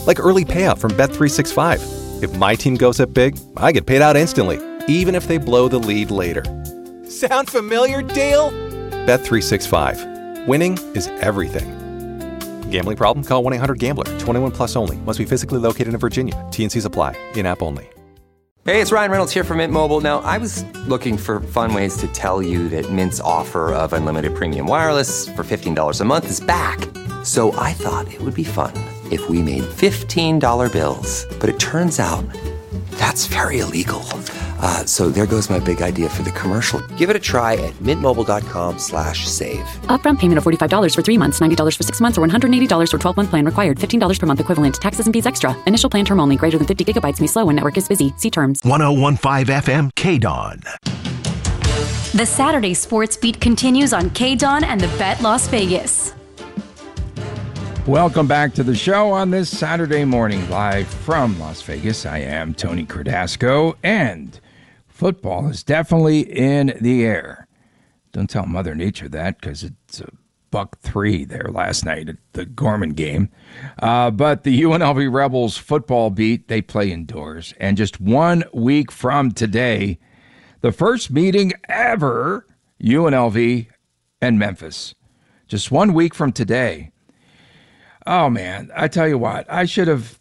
Like early payout from Bet365. If my team goes up big, I get paid out instantly, even if they blow the lead later. Sound familiar, Dale? Bet365. Winning is everything. Gambling problem? Call 1-800-GAMBLER. 21 plus only. Must be physically located in Virginia. T&Cs apply. In-app only. Hey, it's Ryan Reynolds here from Mint Mobile. Now, I was looking for fun ways to tell you that Mint's offer of unlimited premium wireless for $15 a month is back. So I thought it would be fun if we made $15 bills. But it turns out that's very illegal. So there goes my big idea for the commercial. Give it a try at mintmobile.com/save. Upfront payment of $45 for 3 months, $90 for 6 months, or $180 for 12-month plan required. $15 per month equivalent. Taxes and fees extra. Initial plan term only. Greater than 50 gigabytes may slow when network is busy. See terms. 101.5 FM, KDON. The Saturday Sports Beat continues on KDON and the Bet Las Vegas. Welcome back to the show on this Saturday morning, live from Las Vegas. I am Tony Cardasco, and football is definitely in the air. Don't tell Mother Nature that, because it's a $103 there last night at the Gorman game. But the UNLV Rebels football beat, they play indoors. And just 1 week from today, the first meeting ever, UNLV and Memphis. Just 1 week from today. Oh, man, I tell you what, I should have.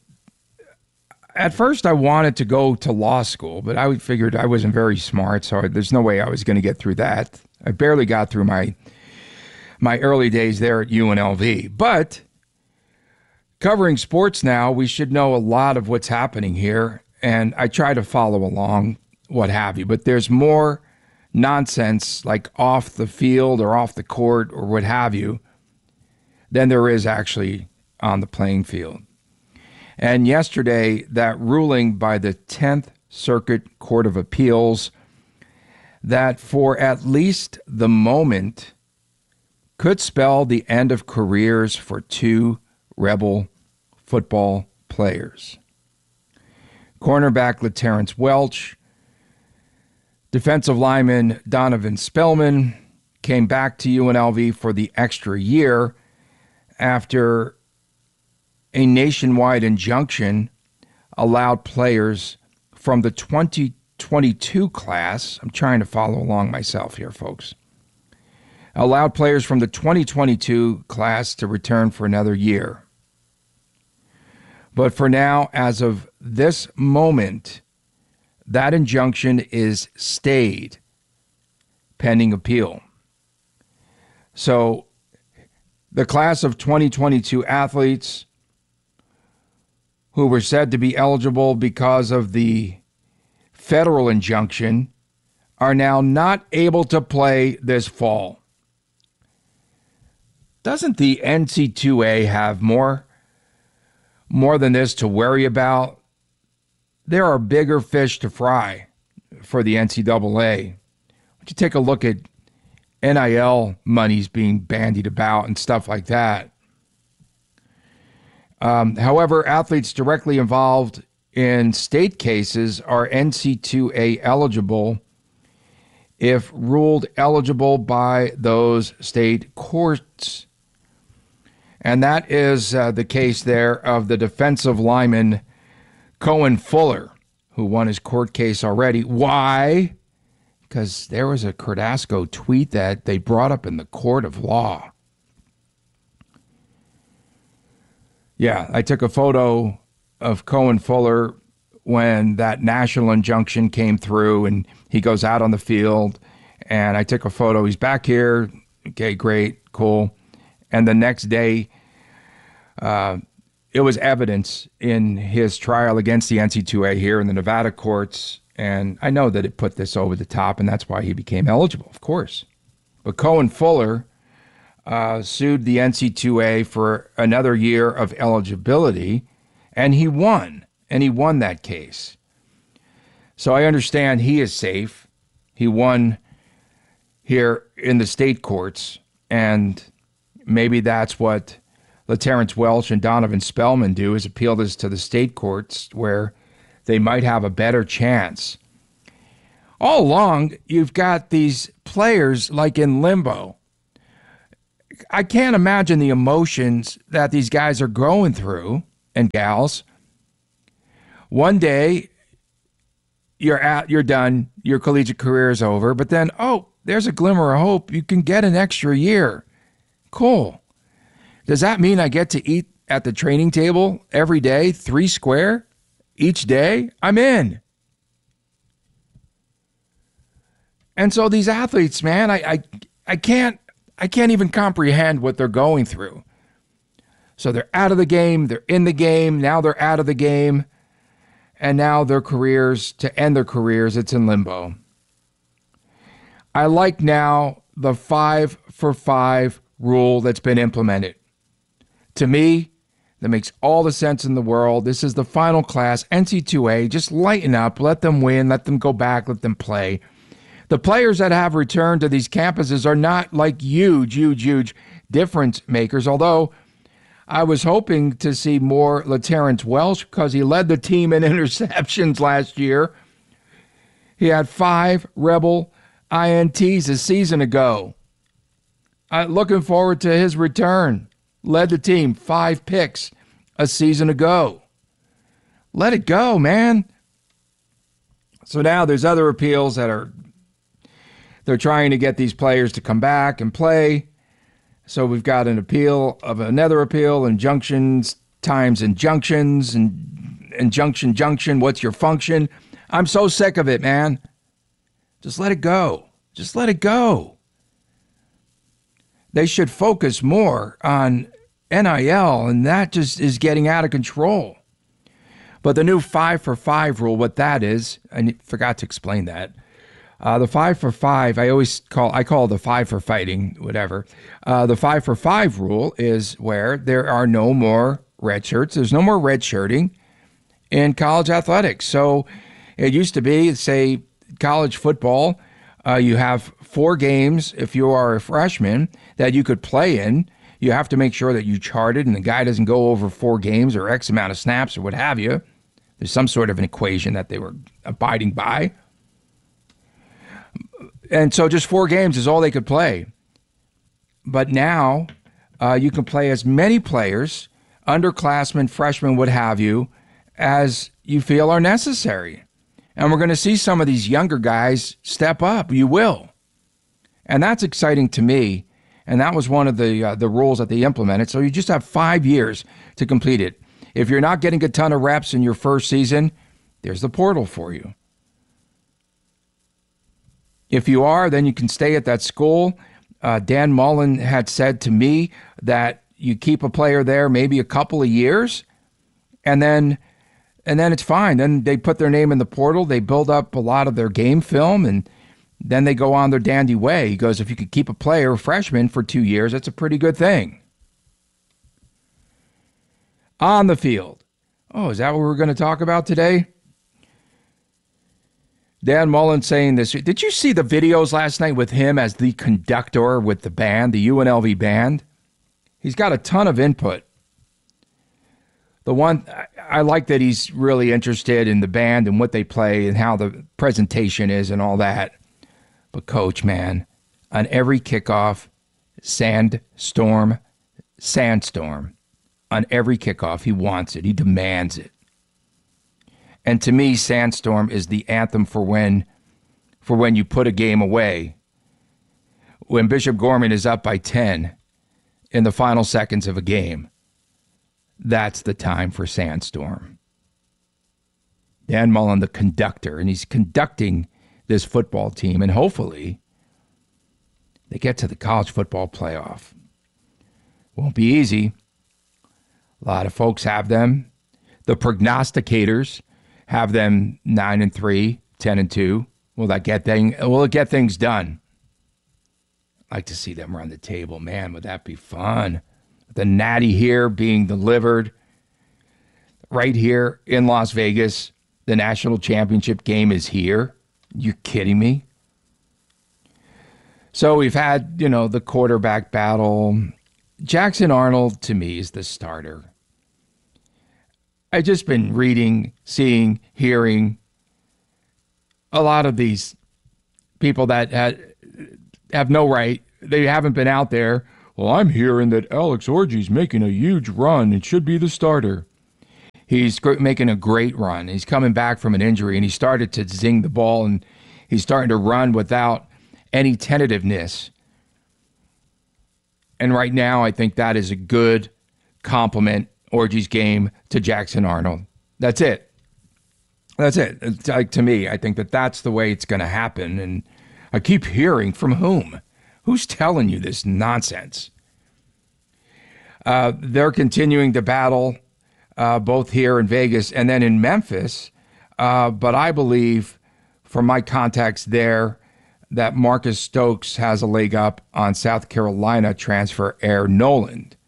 At first, I wanted to go to law school, but I figured I wasn't very smart, so there's no way I was going to get through that. I barely got through my early days there at UNLV. But covering sports now, we should know a lot of what's happening here, and I try to follow along, what have you. But there's more nonsense, like off the field or off the court or what have you, than there is actually on the playing field. And yesterday, that ruling by the 10th Circuit Court of Appeals that for at least the moment could spell the end of careers for 2 Rebel football players. Cornerback LaTerrence Welch, defensive lineman Donovan Spellman came back to UNLV for the extra year after a nationwide injunction allowed players from the 2022 class, I'm trying to follow along myself here, folks, allowed players from the 2022 class to return for another year. But for now, as of this moment, that injunction is stayed pending appeal. So the class of 2022 athletes who were said to be eligible because of the federal injunction are now not able to play this fall. Doesn't the NC2A have more than this to worry about? There are bigger fish to fry for the NCAA. Would you take a look at NIL monies being bandied about and stuff like that? However, athletes directly involved in state cases are NC2A eligible if ruled eligible by those state courts. And that is the case there of the defensive lineman Cohen Fuller, who won his court case already. Why? Because there was a Cardasco tweet that they brought up in the court of law. Yeah, I took a photo of Cohen Fuller when that national injunction came through, and he goes out on the field, and I took a photo. He's back here. Okay, great, cool. And the next day, it was evidence in his trial against the NC2A here in the Nevada courts, and I know that it put this over the top, and that's why he became eligible, of course. But Cohen Fuller sued the NC2A for another year of eligibility, and he won that case. So I understand he is safe. He won here in the state courts, and maybe that's what LaTerrence Welch and Donovan Spellman do, is appeal this to the state courts where they might have a better chance. All along, you've got these players like in limbo. I can't imagine the emotions that these guys are going through. and gals. One day, you're done, your collegiate career is over, but then, there's a glimmer of hope. You can get an extra year. Cool. Does that mean I get to eat at the training table every day, 3 square each day? I'm in. And so these athletes, man, I can't even comprehend what they're going through. So they're out of the game, they're in the game, now they're out of the game, and now their careers, to end their careers, it's in limbo. I like now the 5-for-5 rule that's been implemented. To me, that makes all the sense in the world. This is the final class, NC2A. Just lighten up, let them win, let them go back, let them play. The players that have returned to these campuses are not like huge difference makers, although I was hoping to see more LaTerrence Welsh because he led the team in interceptions last year. He had 5 Rebel INTs a season ago. Looking forward to his return. Led the team, 5 picks a season ago. Let it go, man. So now there's other appeals they're trying to get these players to come back and play. So we've got an appeal of another appeal, injunctions times injunctions, and injunction, what's your function? I'm so sick of it, man. Just let it go. Just let it go. They should focus more on NIL, and that just is getting out of control. But the new 5-for-5 rule, what that is, I forgot to explain that. The 5-for-5, I call the 5-for-fighting, whatever. The 5-for-5 rule is where there are no more red shirts. There's no more red shirting in college athletics. So it used to be, say, college football, you have 4 games if you are a freshman that you could play in. You have to make sure that you charted and the guy doesn't go over 4 games or X amount of snaps or what have you. There's some sort of an equation that they were abiding by. And so just 4 games is all they could play. But now you can play as many players, underclassmen, freshmen, what have you, as you feel are necessary. And we're going to see some of these younger guys step up. You will. And that's exciting to me. And that was one of the rules that they implemented. So you just have 5 years to complete it. If you're not getting a ton of reps in your first season, there's the portal for you. If you are, then you can stay at that school. Dan Mullen had said to me that you keep a player there maybe a couple of years, and then it's fine. Then they put their name in the portal. They build up a lot of their game film, and then they go on their dandy way. He goes, if you could keep a player, a freshman, for 2 years, that's a pretty good thing. On the field. Oh, is that what we're going to talk about today? Dan Mullen saying this. Did you see the videos last night with him as the conductor with the band, the UNLV band? He's got a ton of input. The one, I like that he's really interested in the band and what they play and how the presentation is and all that. But coach, man, on every kickoff, sandstorm. On every kickoff, he wants it. He demands it. And to me, Sandstorm is the anthem for when you put a game away. When Bishop Gorman is up by 10 in the final seconds of a game, that's the time for Sandstorm. Dan Mullen, the conductor, and he's conducting this football team, and hopefully they get to the college football playoff. Won't be easy. A lot of folks have them. The prognosticators have them 9-3, 10-2. Will it get things done? I'd like to see them run the table. Man, would that be fun? The Natty here being delivered right here in Las Vegas. The national championship game is here. You kidding me? So we've had, the quarterback battle. Jackson Arnold, to me, is the starter. I've just been reading, seeing, hearing a lot of these people that have no right. They haven't been out there. Well, I'm hearing that Alex Orji's making a huge run and should be the starter. He's making a great run. He's coming back from an injury, and he started to zing the ball, and he's starting to run without any tentativeness. And right now, I think that is a good compliment, Orgy's game, to Jackson Arnold. That's it. That's it. It's like, to me, I think that that's the way it's going to happen. And I keep hearing from whom? Who's telling you this nonsense? They're continuing to battle both here in Vegas and then in Memphis. But I believe, from my contacts there, that Marcus Stokes has a leg up on South Carolina transfer Air Noland.